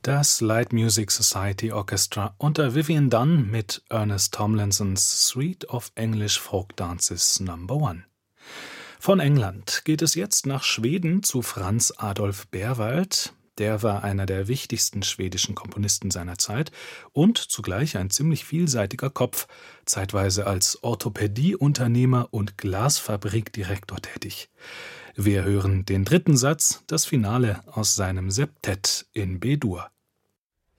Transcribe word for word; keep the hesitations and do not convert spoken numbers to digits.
Das Light Music Society Orchestra unter Vivian Dunn mit Ernest Tomlinsons Suite of English Folk Dances Number One. Von England geht es jetzt nach Schweden zu Franz Adolf Berwald. Der war einer der wichtigsten schwedischen Komponisten seiner Zeit und zugleich ein ziemlich vielseitiger Kopf, zeitweise als Orthopädieunternehmer und Glasfabrikdirektor tätig. Wir hören den dritten Satz, das Finale aus seinem Septett in B-Dur.